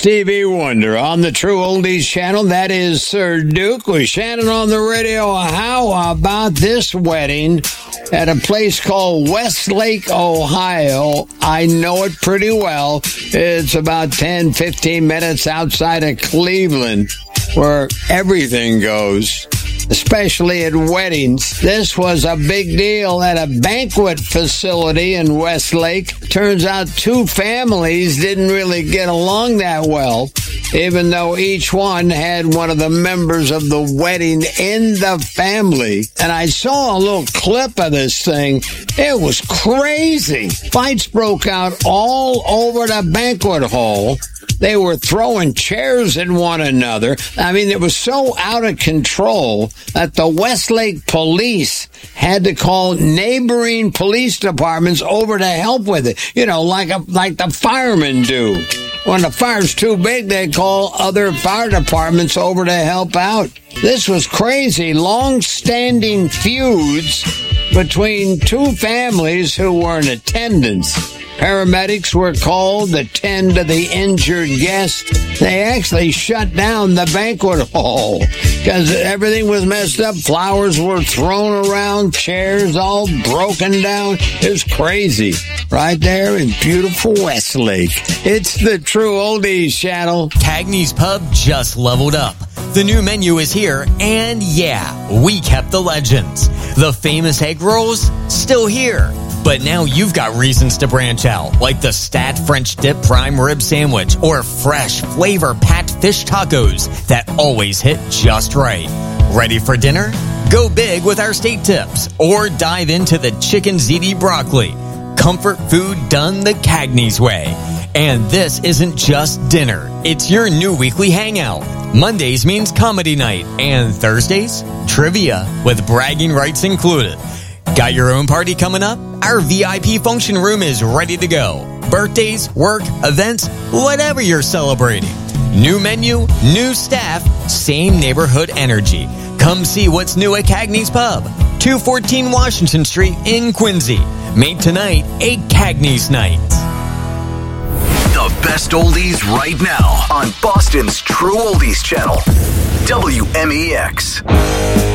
Stevie Wonder on the True Oldies channel. That is Sir Duke with Shannon on the radio. How about this wedding at a place called Westlake, Ohio? I know it pretty well. It's about 10, 15 minutes outside of Cleveland, where everything goes, especially at weddings. This was a big deal at a banquet facility in Westlake. Turns out two families didn't really get along that well, even though each one had one of the members of the wedding in the family. And I saw a little clip of this thing. It was crazy. Fights broke out all over the banquet hall. They were throwing chairs at one another. I mean, it was so out of control that the Westlake police had to call neighboring police departments over to help with it. You know, like the firemen do. When the fire's too big, they call other fire departments over to help out. This was crazy. Long-standing feuds between two families who were in attendance. Paramedics were called to tend to the injured guest. They actually shut down the banquet hall because everything was messed up. Flowers were thrown around, chairs all broken down. It was crazy. Right there in beautiful Westlake. It's the True Oldies channel. Cagney's Pub just leveled up. The new menu is here, and yeah, we kept the legends. The famous egg rolls, still here. But now you've got reasons to branch out, like the Stat French Dip Prime Rib Sandwich or fresh flavor-packed fish tacos that always hit just right. Ready for dinner? Go big with our steak tips or dive into the chicken ziti broccoli. Comfort food done the Cagney's way. And this isn't just dinner. It's your new weekly hangout. Mondays means comedy night, and Thursdays, trivia with bragging rights included. Got your own party coming up? Our VIP function room is ready to go. Birthdays, work, events, whatever you're celebrating. New menu, new staff, same neighborhood energy. Come see what's new at Cagney's Pub, 214 Washington Street in Quincy. Make tonight a Cagney's night. The best oldies right now on Boston's True Oldies channel, WMEX.